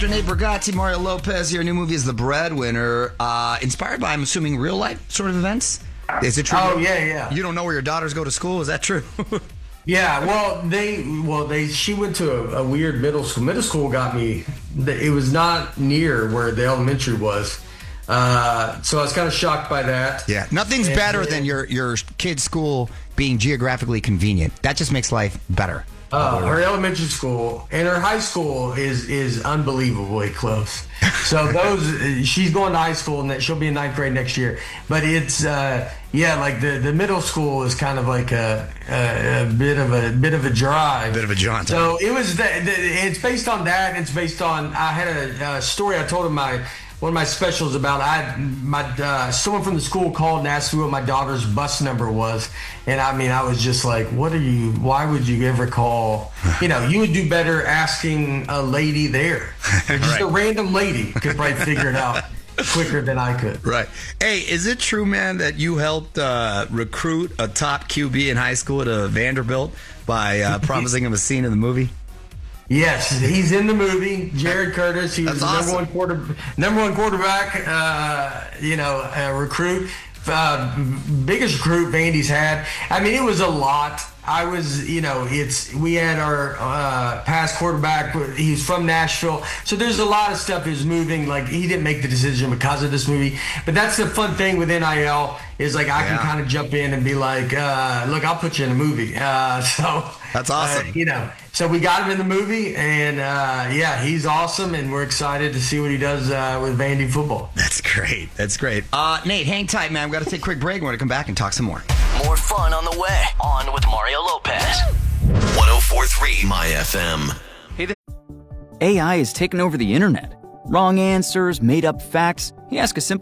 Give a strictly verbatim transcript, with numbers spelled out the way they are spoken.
Nate Bargatze, Mario Lopez. Your new movie is The Breadwinner, uh, inspired by, I'm assuming, real life sort of events. Is it true? Oh yeah, yeah. You don't know where your daughters go to school? Is that true? Yeah. Well, they well they she went to a, a weird middle school. Middle school got me. It was not near where the elementary was, uh, so I was kind of shocked by that. Yeah. Nothing's and, better and, than your your kid's school being geographically convenient. That just makes life better. Uh, her elementary school and her high school is is unbelievably close. So those, she's going to high school and she'll be in ninth grade next year. But it's uh, yeah, like the, the middle school is kind of like a, a, a bit of a bit of a drive, a bit of a jaunt. So it was the, the, it's based on that. It's based on I had a, a story I told him my. One of my specials about I my uh, someone from the school called and asked me what my daughter's bus number was, and I mean I was just like, what are you? Why would you ever call? You know, you would do better asking a lady there, or just right. a random lady could probably figure it out quicker than I could. Right. Hey, is it true, man, that you helped uh, recruit a top Q B in high school to Vanderbilt by uh, promising him a scene in the movie? Yes, he's in the movie. Jared Curtis. He was the awesome. number one quarter, number one quarterback. Uh, you know, uh, recruit, uh, biggest recruit Vandy's had. I mean, it was a lot. I was, you know, it's we had our uh, past quarterback. He's from Nashville, so there's a lot of stuff is moving. Like he didn't make the decision because of this movie, but that's the fun thing with N I L is like I yeah. can kind of jump in and be like, uh, look, I'll put you in a movie. Uh, so that's awesome. Uh, you know, so we got him in the movie, and uh, yeah, he's awesome, and we're excited to see what he does uh, with Vandy football. That's great. That's great. Uh, Nate, hang tight, man. We've got to take a quick break. We're going to come back and talk some more. More fun on the way. On with Mario Lopez. one oh four point three My F M. A I is taking over the internet. Wrong answers, made up facts. You ask a simple